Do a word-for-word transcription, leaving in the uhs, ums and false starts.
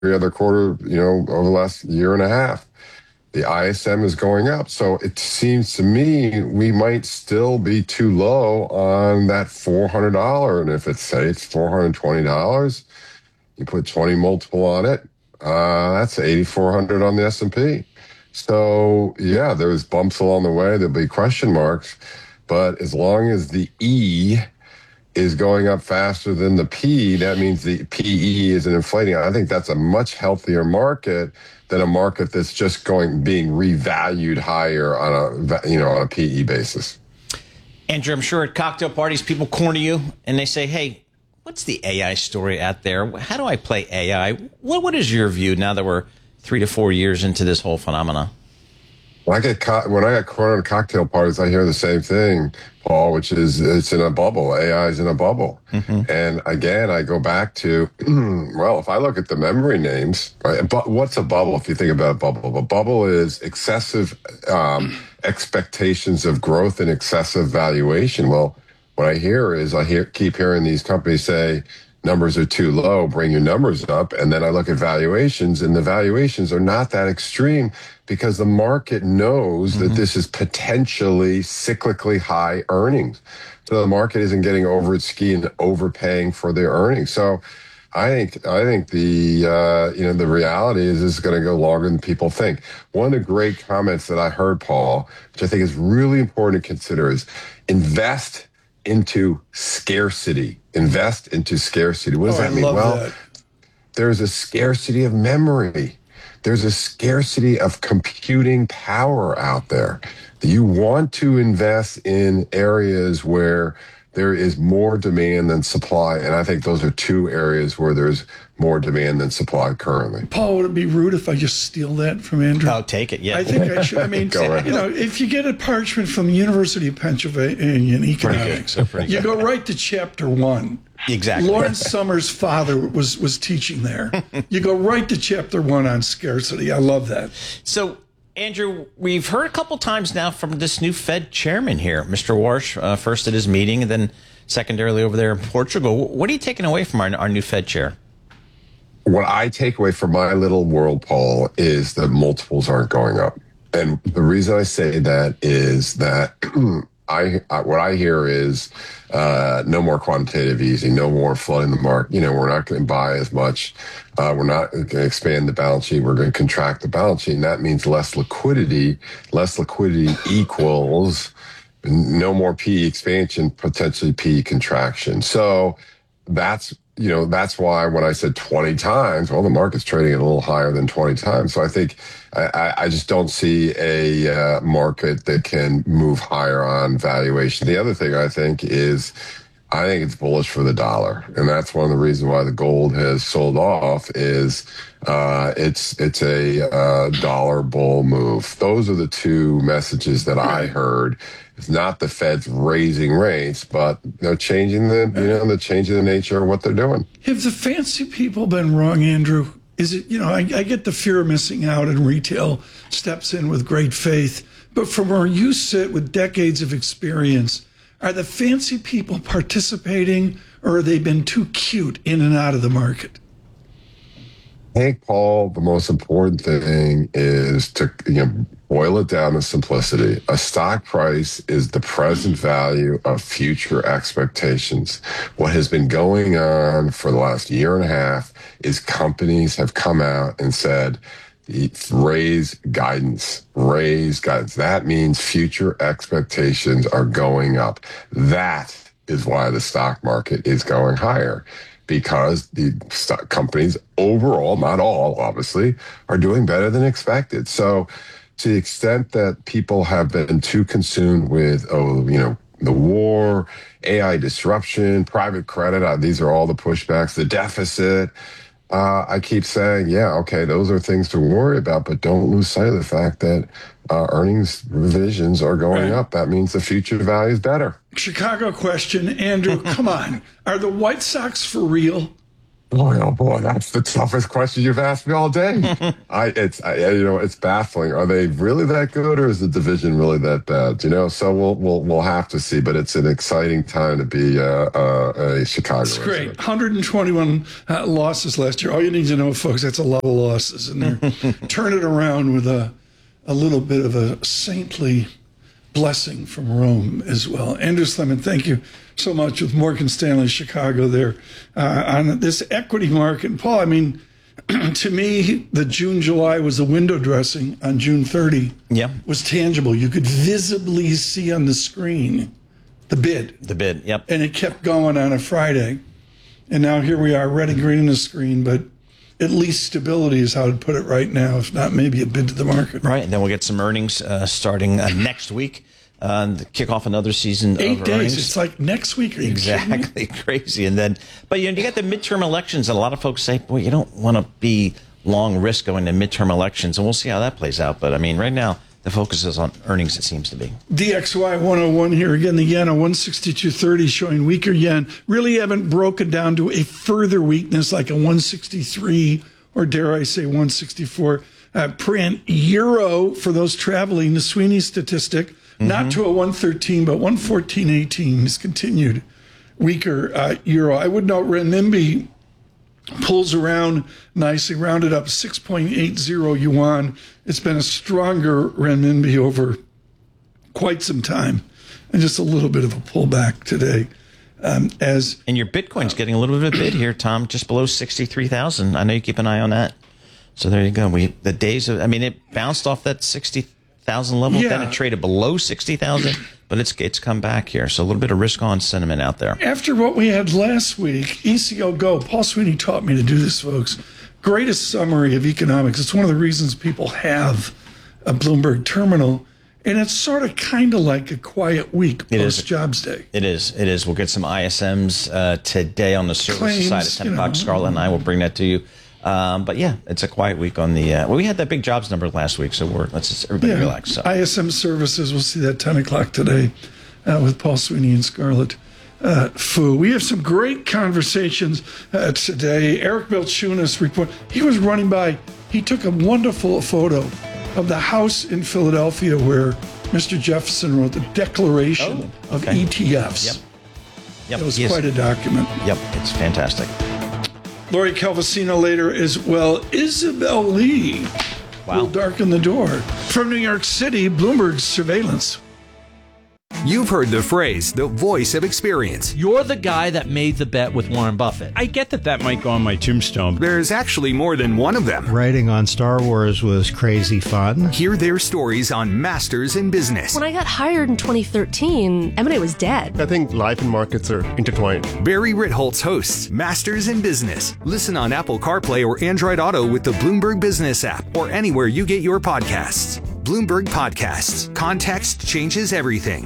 other quarter, you know, over the last year and a half. The I S M is going up. So it seems to me we might still be too low on that four hundred dollars. And if it's, say, it's four hundred twenty dollars, you put twenty multiple on it, uh, that's eighty-four hundred on the S and P. So, yeah, there's bumps along the way. There'll be question marks. But as long as the E is going up faster than the P, that means the P E isn't inflating. I think that's a much healthier market than a market that's just going being revalued higher on a you know on a P E basis. Andrew, I'm sure at cocktail parties people corner you and they say, "Hey, what's the A I story out there? How do I play A I?" What what is your view now that we're three to four years into this whole phenomena? When I get co- when I get cornered at cocktail parties, I hear the same thing, Paul, which is it's in a bubble. A I is in a bubble. Mm-hmm. And again, I go back to, well, if I look at the memory names, right, but what's a bubble if you think about a bubble? A bubble is excessive um, expectations of growth and excessive valuation. Well, what I hear is I hear keep hearing these companies say, numbers are too low, bring your numbers up. And then I look at valuations, and the valuations are not that extreme because the market knows mm-hmm. that this is potentially cyclically high earnings. So the market isn't getting over its ski and overpaying for their earnings. So I think I think the uh, you know the reality is this is going to go longer than people think. One of the great comments that I heard, Paul, which I think is really important to consider, is invest into scarcity. Invest into scarcity. What does oh, that I mean? Love well, that. There's a scarcity of memory. There's a scarcity of computing power out there. You want to invest in areas where there is more demand than supply. And I think those are two areas where there's more demand than supply currently. Paul, would it be rude if I just steal that from Andrew? Oh, take it, yeah. I think I should. I mean, right. you know, if you get a parchment from the University of Pennsylvania in economics, you go right to chapter one. Exactly. Lawrence Summers' father was, was teaching there. You go right to chapter one on scarcity. I love that. So, Andrew, we've heard a couple times now from this new Fed chairman here, Mister Warsh, uh, first at his meeting and then secondarily over there in Portugal. What are you taking away from our, our new Fed chair? What I take away from my little world, Paul, is that multiples aren't going up. And the reason I say that is that I, I what I hear is uh, no more quantitative easing, no more flooding the market. You know, we're not going to buy as much. Uh, we're not going to expand the balance sheet. We're going to contract the balance sheet. And that means less liquidity. Less liquidity equals no more P E expansion, potentially P E contraction. So that's, you know, that's why when I said twenty times, well, the market's trading at a little higher than twenty times. So I think I, I just don't see a uh, market that can move higher on valuation. The other thing I think is I think it's bullish for the dollar. And that's one of the reasons why the gold has sold off is uh, it's it's a uh, dollar bull move. Those are the two messages that I heard. It's not the Fed's raising rates, but they're changing the, you know, they're changing the nature of what they're doing. Have the fancy people been wrong, Andrew? Is it, you know, I, I get the fear of missing out, and retail steps in with great faith. But from where you sit with decades of experience, are the fancy people participating, or have they been too cute in and out of the market? I think, Paul, the most important thing is to, you know, boil it down to simplicity. A stock price is the present value of future expectations. What has been going on for the last year and a half is companies have come out and said, raise guidance, raise guidance. That means future expectations are going up. That is why the stock market is going higher. Because the stock companies overall, not all, obviously, are doing better than expected. So to the extent that people have been too consumed with, oh, you know, the war, A I disruption, private credit, uh, these are all the pushbacks, the deficit, uh, I keep saying, yeah, okay, those are things to worry about, but don't lose sight of the fact that uh, earnings revisions are going right. up. That means the future value is better. Chicago question, Andrew, come on. Are the White Sox for real? Boy, oh boy, that's the toughest question you've asked me all day. I, it's, I, you know, it's baffling. Are they really that good, or is the division really that bad? You know, so we'll we'll we'll have to see. But it's an exciting time to be uh, uh, a Chicago. It's great. resident. one hundred twenty-one uh, losses last year. All you need to know, folks, that's a lot of losses, and they're turn it around with a a little bit of a saintly blessing from Rome as well. Andrew Sleman, thank you so much with Morgan Stanley Chicago there uh, on this equity market. And Paul, I mean, to me, the June, July was the window dressing on June thirtieth. Yeah. Was tangible. You could visibly see on the screen the bid. The bid, yep. And it kept going on a Friday. And now here we are, red and green on the screen, but at least stability is how to put it right now, if not maybe a bid to the market. Right, and then we'll get some earnings uh, starting uh, next week uh, to kick off another season Eight of days. earnings. It's like next week. Are you kidding me? Exactly, crazy. And then, but you know, you got the midterm elections, and a lot of folks say, boy, you don't want to be long risk going to midterm elections, and we'll see how that plays out. But I mean, right now, the focus is on earnings, it seems to be. D X Y one oh one here again. The yen at one sixty-two thirty, showing weaker yen. Really haven't broken down to a further weakness like a one sixty-three or dare I say one sixty-four. Uh, print euro for those traveling. The Sweeney statistic, mm-hmm. not to a one thirteen, but one fourteen eighteen has continued weaker uh, euro. I would note renminbi pulls around nicely, rounded up six point eight zero yuan. It's been a stronger renminbi over quite some time, and just a little bit of a pullback today. Um, as and your Bitcoin's uh, getting a little bit of a bid here, Tom, just below sixty-three thousand. I know you keep an eye on that. So there you go. We the days of, I mean, it bounced off that sixty thousand level, yeah. then it traded below sixty thousand, but it's it's come back here. So a little bit of risk on sentiment out there. After what we had last week, E C O Go, Paul Sweeney taught me to do this, folks. Greatest summary of economics. It's one of the reasons people have a Bloomberg terminal. And it's sort of kind of like a quiet week post Jobs Day. It is. It is. We'll get some I S Ms uh, today on the services Claims, side at ten you o'clock. know. Scarlett and I will bring that to you. Um, but yeah, it's a quiet week on the. Uh, well, we had that big jobs number last week, so we're let's just everybody yeah. relax. So. I S M services. We'll see that ten o'clock today uh, with Paul Sweeney and Scarlett uh, Fu. We have some great conversations uh, today. Eric Balchunas report. He was running by. He took a wonderful photo of the house in Philadelphia where Mister Jefferson wrote the Declaration oh, okay. of E T Fs. Yep. Yep. It was He quite is. a document. Yep. It's fantastic. Lori Calvasino later as well. Isabel Lee Wow. will darken the door. From New York City, Bloomberg's surveillance. You've heard the phrase, the voice of experience. You're the guy that made the bet with Warren Buffett. I get that that might go on my tombstone. There's actually more than one of them. Writing on Star Wars was crazy fun. Hear their stories on Masters in Business. When I got hired in twenty thirteen, M and A was dead. I think life and markets are intertwined. Barry Ritholtz hosts Masters in Business. Listen on Apple CarPlay or Android Auto with the Bloomberg Business app or anywhere you get your podcasts. Bloomberg Podcasts. Context changes everything.